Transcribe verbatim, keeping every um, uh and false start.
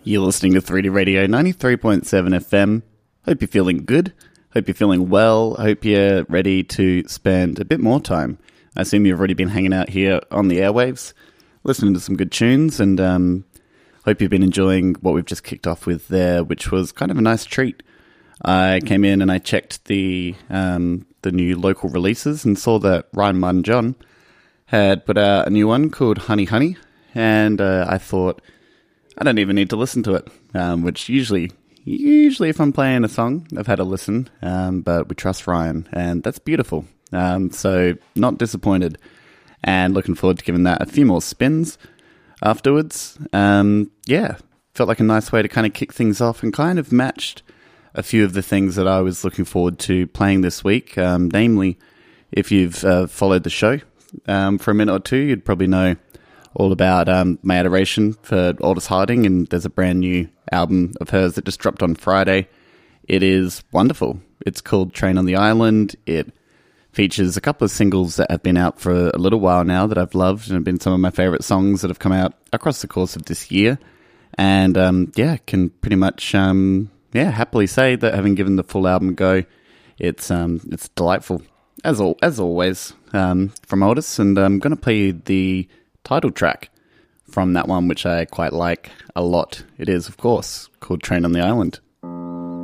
You're listening to three D Radio ninety-three point seven F M. Hope you're feeling good. Hope you're feeling well. Hope you're ready to spend a bit more time. I assume you've already been hanging out here on the airwaves, listening to some good tunes, and um, hope you've been enjoying what we've just kicked off with there, which was kind of a nice treat. I came in and I checked the um, the new local releases and saw that Ryan Martin John had put out a new one called Honey Honey, and uh, I thought, I don't even need to listen to it, um, which usually, usually if I'm playing a song, I've had a listen, um, but we trust Ryan, and that's beautiful. Um, so not disappointed, and looking forward to giving that a few more spins afterwards. Um, yeah, felt like a nice way to kind of kick things off, and kind of matched a few of the things that I was looking forward to playing this week. Um, namely, if you've uh, followed the show um, for a minute or two, you'd probably know all about um, my adoration for Aldous Harding, and there's a brand new album of hers that just dropped on Friday. It is wonderful. It's called Train on the Island. It features a couple of singles that have been out for a little while now that I've loved and have been some of my favourite songs that have come out across the course of this year. And um, yeah, can pretty much um, yeah happily say that having given the full album a go, it's um, it's delightful as al- as always um, from Aldous. And I'm going to play you the title track from that one, which I quite like a lot. It is, of course, called Train on the Island.